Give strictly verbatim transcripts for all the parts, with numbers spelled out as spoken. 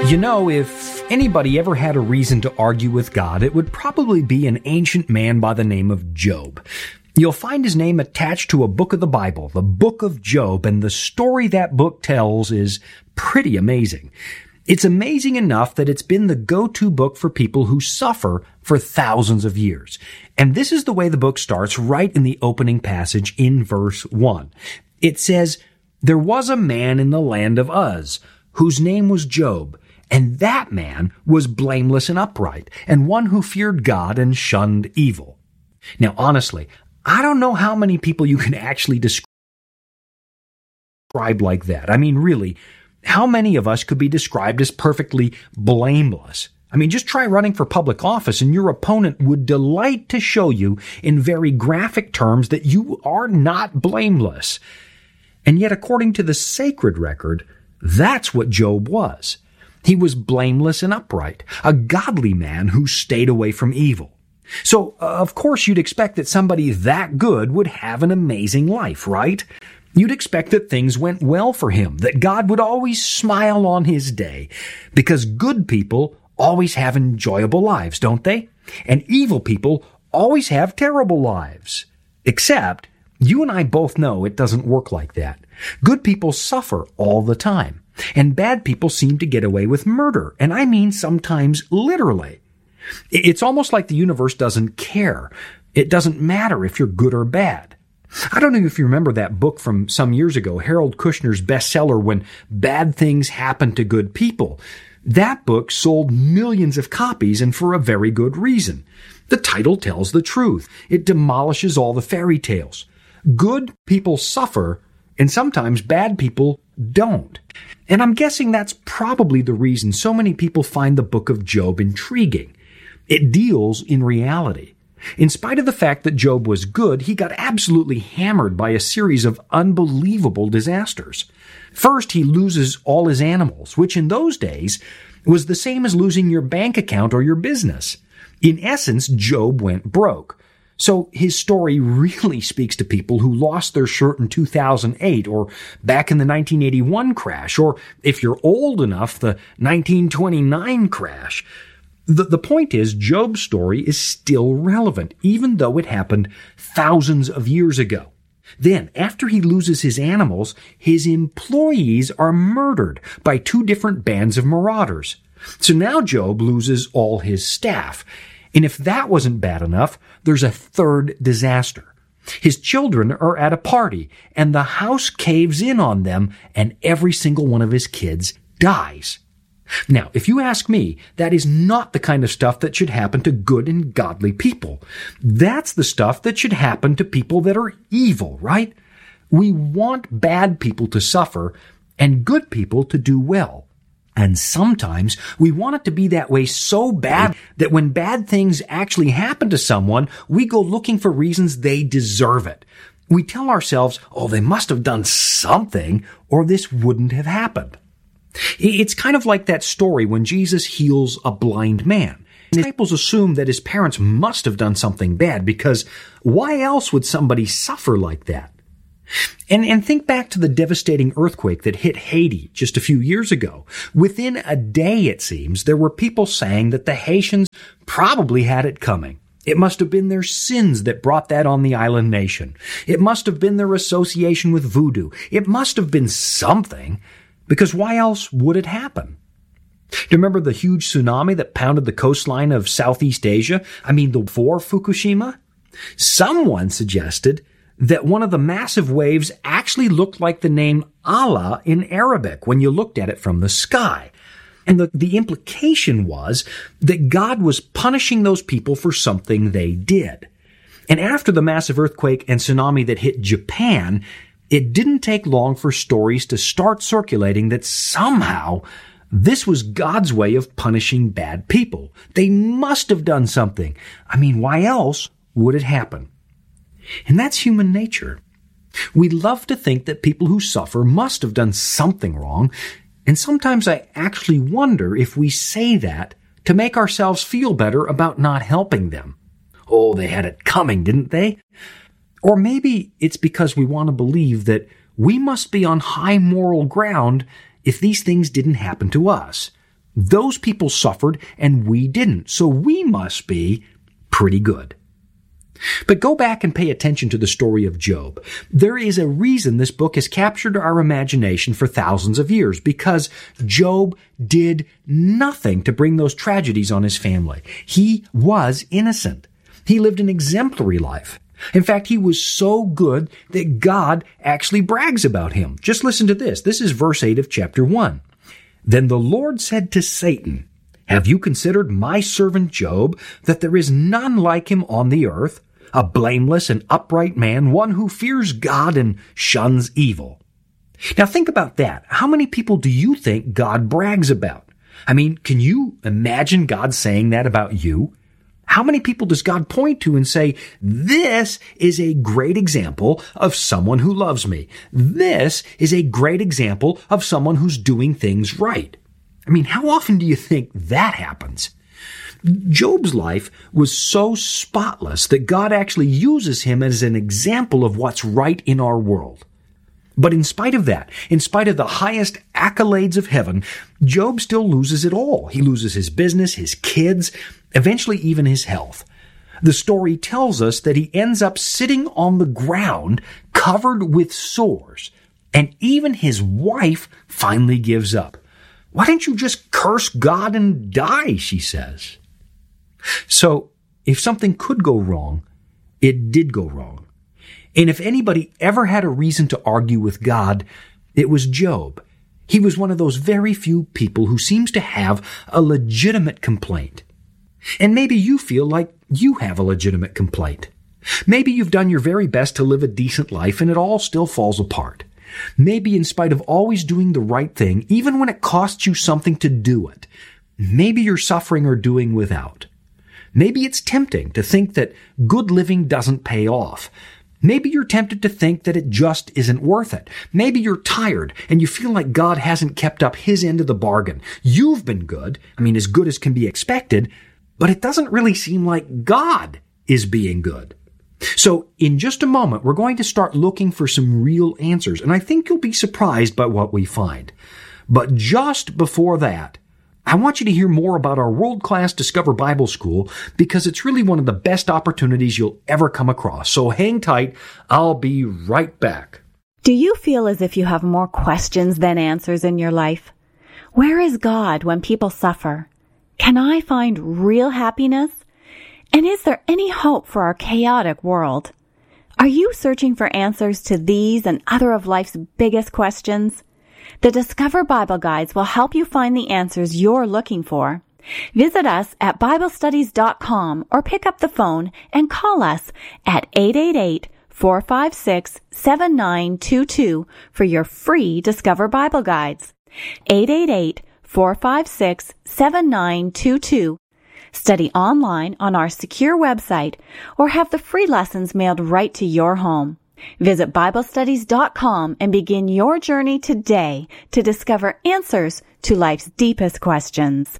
You know, if anybody ever had a reason to argue with God, it would probably be an ancient man by the name of Job. You'll find his name attached to a book of the Bible, the Book of Job, and the story that book tells is pretty amazing. It's amazing enough that it's been the go-to book for people who suffer for thousands of years. And this is the way the book starts right in the opening passage in verse one. It says, "There was a man in the land of Uz, whose name was Job. And that man was blameless and upright, and one who feared God and shunned evil." Now, honestly, I don't know how many people you can actually describe like that. I mean, really, how many of us could be described as perfectly blameless? I mean, just try running for public office and your opponent would delight to show you in very graphic terms that you are not blameless. And yet, according to the sacred record, that's what Job was. He was blameless and upright, a godly man who stayed away from evil. So, uh, of course, you'd expect that somebody that good would have an amazing life, right? You'd expect that things went well for him, that God would always smile on his day, because good people always have enjoyable lives, don't they? And evil people always have terrible lives. Except, you and I both know it doesn't work like that. Good people suffer all the time. And bad people seem to get away with murder, and I mean sometimes literally. It's almost like the universe doesn't care. It doesn't matter if you're good or bad. I don't know if you remember that book from some years ago, Harold Kushner's bestseller, When Bad Things Happen to Good People. That book sold millions of copies, and for a very good reason. The title tells the truth. It demolishes all the fairy tales. Good people suffer, and sometimes bad people don't. And I'm guessing that's probably the reason so many people find the book of Job intriguing. It deals in reality. In spite of the fact that Job was good, he got absolutely hammered by a series of unbelievable disasters. First, he loses all his animals, which in those days was the same as losing your bank account or your business. In essence, Job went broke. So his story really speaks to people who lost their shirt in two thousand eight or back in the nineteen eighty-one crash, or if you're old enough, the nineteen twenty-nine crash. The, the point is, Job's story is still relevant, even though it happened thousands of years ago. Then, after he loses his animals, his employees are murdered by two different bands of marauders. So now Job loses all his staff. And if that wasn't bad enough, there's a third disaster. His children are at a party, and the house caves in on them, and every single one of his kids dies. Now, if you ask me, that is not the kind of stuff that should happen to good and godly people. That's the stuff that should happen to people that are evil, right? We want bad people to suffer and good people to do well. And sometimes we want it to be that way so bad that when bad things actually happen to someone, we go looking for reasons they deserve it. We tell ourselves, oh, they must have done something or this wouldn't have happened. It's kind of like that story when Jesus heals a blind man. The disciples assume that his parents must have done something bad because why else would somebody suffer like that? And, and think back to the devastating earthquake that hit Haiti just a few years ago. Within a day, it seems, there were people saying that the Haitians probably had it coming. It must have been their sins that brought that on the island nation. It must have been their association with voodoo. It must have been something, because why else would it happen? Do you remember the huge tsunami that pounded the coastline of Southeast Asia? I mean, the before Fukushima? Someone suggested that one of the massive waves actually looked like the name Allah in Arabic when you looked at it from the sky. And the, the implication was that God was punishing those people for something they did. And after the massive earthquake and tsunami that hit Japan, it didn't take long for stories to start circulating that somehow this was God's way of punishing bad people. They must have done something. I mean, why else would it happen? And that's human nature. We love to think that people who suffer must have done something wrong, and sometimes I actually wonder if we say that to make ourselves feel better about not helping them. Oh, they had it coming, didn't they? Or maybe it's because we want to believe that we must be on high moral ground if these things didn't happen to us. Those people suffered and we didn't, so we must be pretty good. But go back and pay attention to the story of Job. There is a reason this book has captured our imagination for thousands of years, because Job did nothing to bring those tragedies on his family. He was innocent. He lived an exemplary life. In fact, he was so good that God actually brags about him. Just listen to this. This is verse eight of chapter one. Then the Lord said to Satan, "Have you considered my servant Job, that there is none like him on the earth, a blameless and upright man, one who fears God and shuns evil?" Now think about that. How many people do you think God brags about? I mean, can you imagine God saying that about you? How many people does God point to and say, "This is a great example of someone who loves me. This is a great example of someone who's doing things right"? I mean, how often do you think that happens? Job's life was so spotless that God actually uses him as an example of what's right in our world. But in spite of that, in spite of the highest accolades of heaven, Job still loses it all. He loses his business, his kids, eventually even his health. The story tells us that he ends up sitting on the ground covered with sores, and even his wife finally gives up. "Why don't you just curse God and die?" she says. So, if something could go wrong, it did go wrong. And if anybody ever had a reason to argue with God, it was Job. He was one of those very few people who seems to have a legitimate complaint. And maybe you feel like you have a legitimate complaint. Maybe you've done your very best to live a decent life and it all still falls apart. Maybe in spite of always doing the right thing, even when it costs you something to do it, maybe you're suffering or doing without. Maybe it's tempting to think that good living doesn't pay off. Maybe you're tempted to think that it just isn't worth it. Maybe you're tired and you feel like God hasn't kept up his end of the bargain. You've been good, I mean as good as can be expected, but it doesn't really seem like God is being good. So in just a moment, we're going to start looking for some real answers, and I think you'll be surprised by what we find. But just before that, I want you to hear more about our world-class Discover Bible School, because it's really one of the best opportunities you'll ever come across. So hang tight. I'll be right back. Do you feel as if you have more questions than answers in your life? Where is God when people suffer? Can I find real happiness? And is there any hope for our chaotic world? Are you searching for answers to these and other of life's biggest questions? The Discover Bible Guides will help you find the answers you're looking for. Visit us at Bible Studies dot com or pick up the phone and call us at eight eight eight, four five six, seven nine two two for your free Discover Bible Guides. eight eight eight, four five six, seven nine two two. Study online on our secure website or have the free lessons mailed right to your home. Visit Bible Studies dot com and begin your journey today to discover answers to life's deepest questions.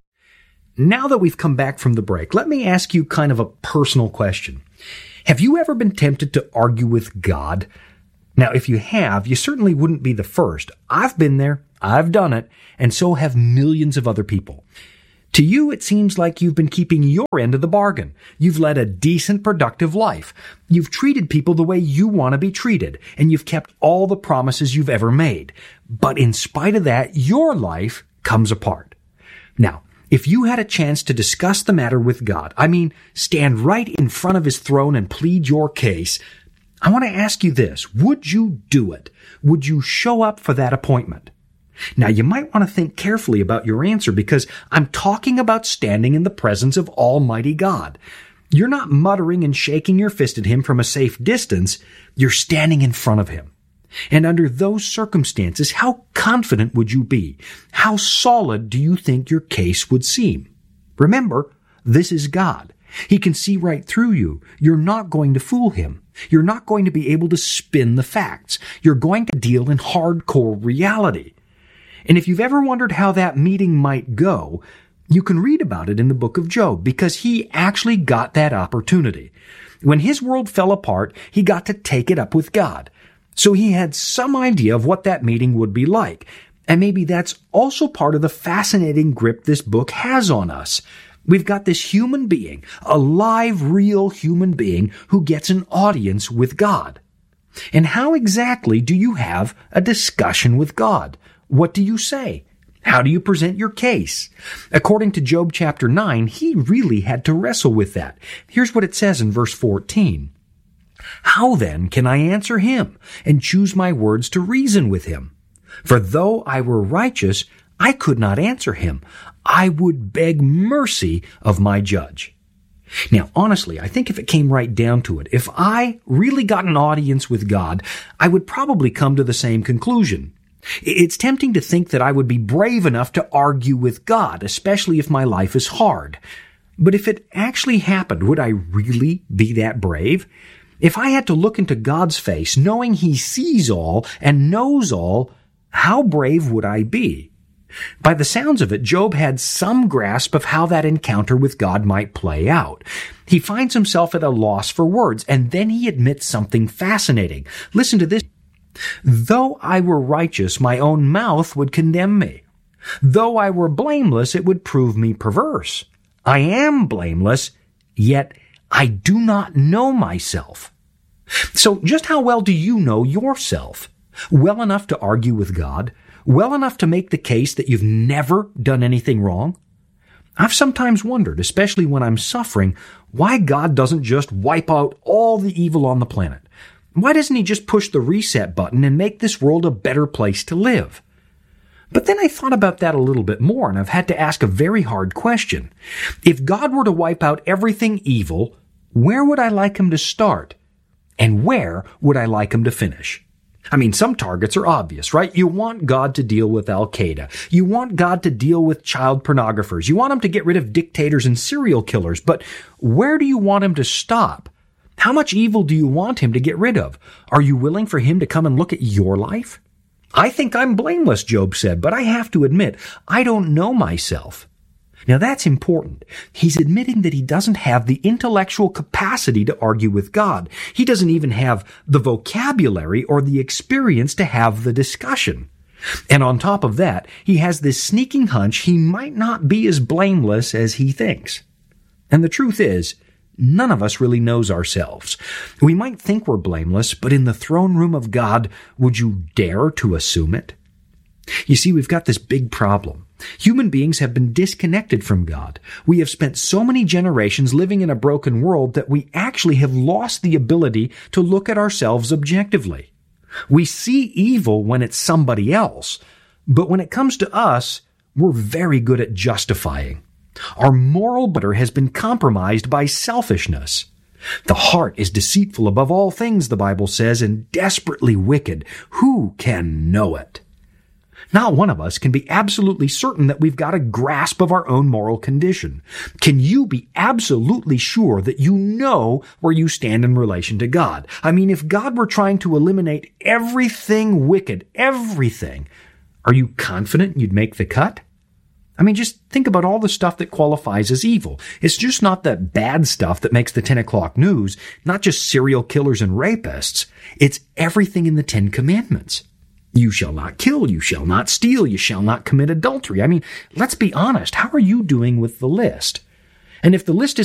Now that we've come back from the break, let me ask you kind of a personal question. Have you ever been tempted to argue with God? Now, if you have, you certainly wouldn't be the first. I've been there, I've done it, and so have millions of other people. To you, it seems like you've been keeping your end of the bargain. You've led a decent, productive life. You've treated people the way you want to be treated, and you've kept all the promises you've ever made. But in spite of that, your life comes apart. Now, if you had a chance to discuss the matter with God, I mean, stand right in front of his throne and plead your case, I want to ask you this. Would you do it? Would you show up for that appointment? Now, you might want to think carefully about your answer, because I'm talking about standing in the presence of Almighty God. You're not muttering and shaking your fist at him from a safe distance. You're standing in front of him. And under those circumstances, how confident would you be? How solid do you think your case would seem? Remember, this is God. He can see right through you. You're not going to fool him. You're not going to be able to spin the facts. You're going to deal in hardcore reality. And if you've ever wondered how that meeting might go, you can read about it in the book of Job, because he actually got that opportunity. When his world fell apart, he got to take it up with God. So he had some idea of what that meeting would be like. And maybe that's also part of the fascinating grip this book has on us. We've got this human being, a live, real human being who gets an audience with God. And how exactly do you have a discussion with God? What do you say? How do you present your case? According to Job chapter nine, he really had to wrestle with that. Here's what it says in verse fourteen. How then can I answer him and choose my words to reason with him? For though I were righteous, I could not answer him. I would beg mercy of my judge. Now, honestly, I think if it came right down to it, if I really got an audience with God, I would probably come to the same conclusion. It's tempting to think that I would be brave enough to argue with God, especially if my life is hard. But if it actually happened, would I really be that brave? If I had to look into God's face, knowing He sees all and knows all, how brave would I be? By the sounds of it, Job had some grasp of how that encounter with God might play out. He finds himself at a loss for words, and then he admits something fascinating. Listen to this. Though I were righteous, my own mouth would condemn me. Though I were blameless, it would prove me perverse. I am blameless, yet I do not know myself. So just how well do you know yourself? Well enough to argue with God? Well enough to make the case that you've never done anything wrong? I've sometimes wondered, especially when I'm suffering, why God doesn't just wipe out all the evil on the planet. Why doesn't He just push the reset button and make this world a better place to live? But then I thought about that a little bit more, and I've had to ask a very hard question. If God were to wipe out everything evil, where would I like Him to start? And where would I like Him to finish? I mean, some targets are obvious, right? You want God to deal with Al-Qaeda. You want God to deal with child pornographers. You want Him to get rid of dictators and serial killers. But where do you want Him to stop? How much evil do you want Him to get rid of? Are you willing for Him to come and look at your life? I think I'm blameless, Job said, but I have to admit, I don't know myself. Now that's important. He's admitting that he doesn't have the intellectual capacity to argue with God. He doesn't even have the vocabulary or the experience to have the discussion. And on top of that, he has this sneaking hunch he might not be as blameless as he thinks. And the truth is, none of us really knows ourselves. We might think we're blameless, but in the throne room of God, would you dare to assume it? You see, we've got this big problem. Human beings have been disconnected from God. We have spent so many generations living in a broken world that we actually have lost the ability to look at ourselves objectively. We see evil when it's somebody else, but when it comes to us, we're very good at justifying. Our moral butter has been compromised by selfishness. The heart is deceitful above all things, the Bible says, and desperately wicked. Who can know it? Not one of us can be absolutely certain that we've got a grasp of our own moral condition. Can you be absolutely sure that you know where you stand in relation to God? I mean, if God were trying to eliminate everything wicked, everything, are you confident you'd make the cut? I mean, just think about all the stuff that qualifies as evil. It's just not that bad stuff that makes the ten o'clock news, not just serial killers and rapists. It's everything in the Ten Commandments. You shall not kill, you shall not steal, you shall not commit adultery. I mean, let's be honest. How are you doing with the list? And if the list is